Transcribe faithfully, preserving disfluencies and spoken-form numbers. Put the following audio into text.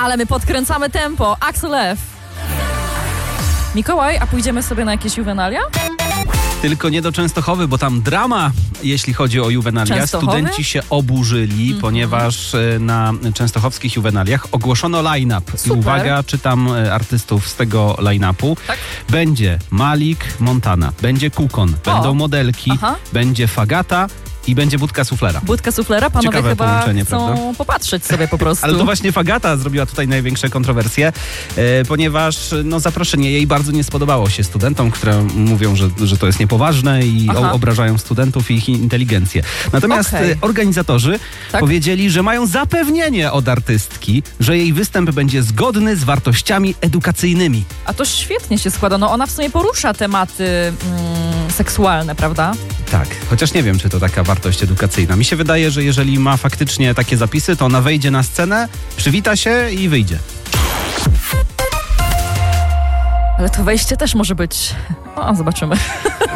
ale my podkręcamy tempo. Axel F. Mikołaj, a pójdziemy sobie na jakieś juwenalia? Tylko nie do Częstochowy, bo tam drama, jeśli chodzi o juwenalia. Częstochowy? Studenci się oburzyli, mm-hmm. ponieważ na częstochowskich juwenaliach ogłoszono line-up. I Super. uwaga, czytam artystów z tego line-upu. Tak? Będzie Malik Montana, będzie Kukon, O. będą modelki, Aha. będzie Fagata i będzie budka suflera. Budka suflera? Panowie Ciekawe chyba połączenie, chcą prawda? popatrzeć sobie po prostu. Ale to właśnie Fagata zrobiła tutaj największe kontrowersje, e, ponieważ no, zaproszenie jej bardzo nie spodobało się studentom, które mówią, że, że to jest niepoważne i o, obrażają studentów i ich inteligencję. Natomiast Okay. e, organizatorzy Tak? powiedzieli, że mają zapewnienie od artystki, że jej występ będzie zgodny z wartościami edukacyjnymi. A to świetnie się składa. No ona w sumie porusza tematy mm, seksualne, prawda? Tak, chociaż nie wiem, czy to taka wartość edukacyjna. Mi się wydaje, że jeżeli ma faktycznie takie zapisy, to ona wejdzie na scenę, przywita się i wyjdzie. Ale to wejście też może być... O, zobaczymy.